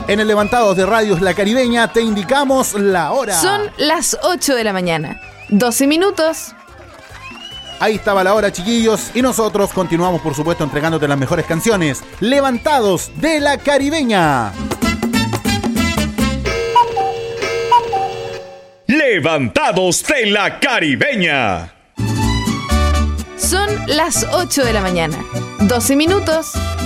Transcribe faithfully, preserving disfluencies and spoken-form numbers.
En el Levantados de Radios La Caribeña te indicamos la hora. Son las ocho de la mañana, doce minutos. Ahí estaba la hora, chiquillos, y nosotros continuamos, por supuesto, entregándote las mejores canciones. Levantados de La Caribeña. Levantados de La Caribeña. Son las ocho de la mañana, doce minutos.